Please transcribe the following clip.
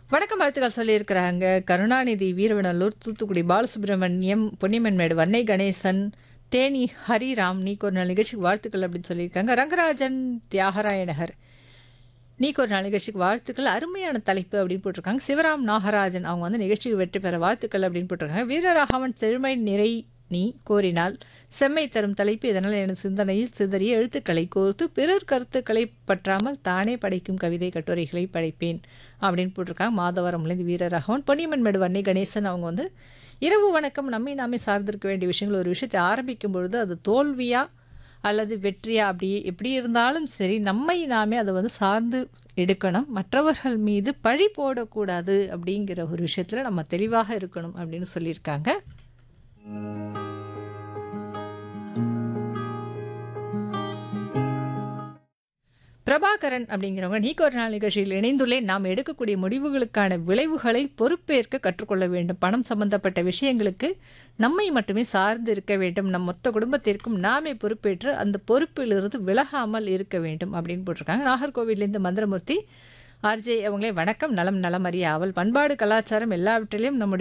வணக்கம் வாழ்த்துக்கள் சொல்லியிருக்கிறாங்க. கருணாநிதி, வீரவநல்லூர், தூத்துக்குடி பாலசுப்ரமணியம், பொன்னியம்மன்மேடு, வன்னை கணேசன், தேனி ஹரிராம், நீக்கு ஒரு நாள் நிகழ்ச்சிக்கு வாழ்த்துக்கள் அப்படின்னு சொல்லியிருக்காங்க. ரங்கராஜன், தியாகராய நகர், நீக்கு ஒரு நாள் நிகழ்ச்சிக்கு வாழ்த்துக்கள். அருமையான தலைப்பு அப்படின்னு போட்டிருக்காங்க. சிவராம் நாகராஜன் அவங்க வந்து நிகழ்ச்சிக்கு வெற்றி பெற வாழ்த்துக்கள் அப்படின்னு போட்டிருக்காங்க. வீரராகவன் செழுமை நிறை நீ கோரினால் செம்மை தரும் தலைப்பு, இதனால் எனது சிந்தனையில் சிதறிய எழுத்துக்களை கோர்த்து பிறர் கருத்துக்களை பற்றாமல் தானே படைக்கும் கவிதை கட்டுரைகளை படைப்பேன் அப்படின்னு போட்டிருக்காங்க. மாதவரம்லேருந்து வீரராகவன். பொன்னியம்மன் மேடு வன்னை கணேசன் அவங்க வந்து இரவு வணக்கம். நம்மை நாமே சார்ந்திருக்க வேண்டிய விஷயங்கள், ஒரு விஷயத்தை ஆரம்பிக்கும் பொழுது அது தோல்வியா அல்லது வெற்றியா அப்படி எப்படி இருந்தாலும் சரி, நம்மை நாமே அதை வந்து சார்ந்து எடுக்கணும். மற்றவர்கள் மீது பழி போடக்கூடாது அப்படிங்கிற ஒரு விஷயத்தில் நம்ம தெளிவாக இருக்கணும் அப்படின்னு சொல்லியிருக்காங்க. பிரபாகரன் அப்படிங்கிறவங்க நீக்கு ஒரு நாள் நிகழ்ச்சியில் இணைந்துள்ளேன். நாம் எடுக்கக்கூடிய முடிவுகளுக்கான விளைவுகளை பொறுப்பேற்க கற்றுக்கொள்ள வேண்டும். பணம் சம்பந்தப்பட்ட விஷயங்களுக்கு நம்மை மட்டுமே சார்ந்து இருக்க வேண்டும். நம் மொத்த குடும்பத்திற்கும் நாமே பொறுப்பேற்று அந்த பொறுப்பிலிருந்து விலகாமல் இருக்க வேண்டும் அப்படின்னு போட்டிருக்காங்க. நாகர்கோவிலேருந்து மந்திரமூர்த்தி ஆர்ஜே அவங்களே வணக்கம். நலம் நலம் அறிய ஆவல். பண்பாடு கலாச்சாரம் எல்லாவற்றிலையும் நம்முடைய